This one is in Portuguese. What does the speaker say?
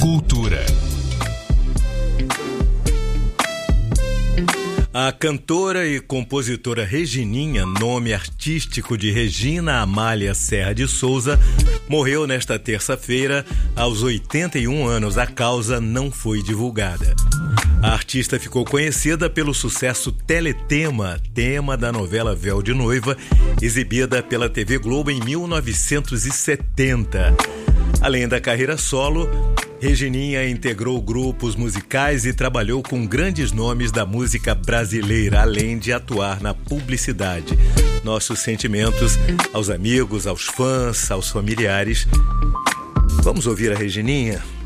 Cultura. A cantora e compositora Regininha, nome artístico de Regina Amália Serra de Souza, morreu nesta terça-feira aos 81 anos. A causa não foi divulgada. A artista ficou conhecida pelo sucesso Teletema, tema da novela Véu de Noiva, exibida pela TV Globo em 1970. Além da carreira solo, Regininha integrou grupos musicais e trabalhou com grandes nomes da música brasileira, além de atuar na publicidade. Nossos sentimentos aos amigos, aos fãs, aos familiares. Vamos ouvir a Regininha?